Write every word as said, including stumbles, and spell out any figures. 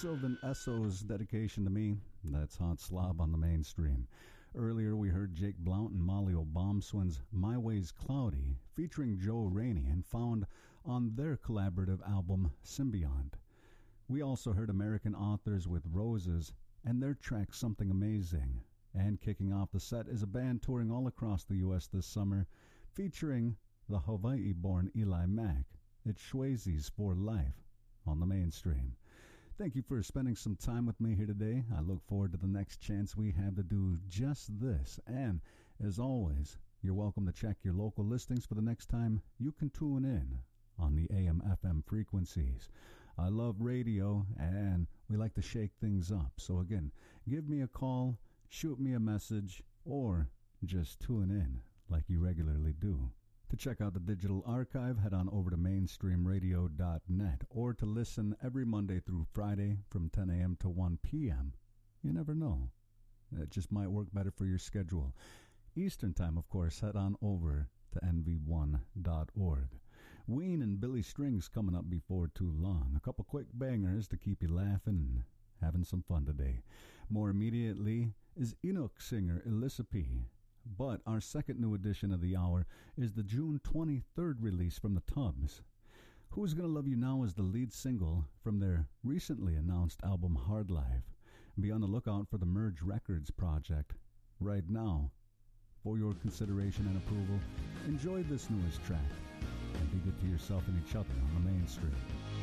Sylvan Esso's dedication to me. That's Hot Slob on the Mainstream. Earlier we heard Jake Blount and Molly O'Bombswin's My Way's Cloudy, featuring Joe Rainey and found on their collaborative album Symbiont. We also heard American Authors with Roses and their track Something Amazing. And kicking off the set is a band touring all across the U S this summer, featuring the Hawaii-born Eli Mack. It's Swayze's For Life on the Mainstream. Thank you for spending some time with me here today. I look forward to the next chance we have to do just this. And, as always, you're welcome to check your local listings for the next time you can tune in on the A M F M frequencies. I love radio, and we like to shake things up. So, again, give me a call, shoot me a message, or just tune in like you regularly do. To check out the digital archive, head on over to mainstream radio dot net, or to listen every Monday through Friday from ten a.m. to one p.m. You never know. It just might work better for your schedule. Eastern time, of course, head on over to N V one dot org. Ween and Billy Strings coming up before too long. A couple quick bangers to keep you laughing and having some fun today. More immediately is Inuk singer Elissa P. But our second new edition of the hour is the June twenty-third release from the Tubs. Who's Gonna Love You Now is the lead single from their recently announced album Hard Life. Be on the lookout for the Merge Records project. Right now, for your consideration and approval, enjoy this newest track and be good to yourself and each other on the Mainstream.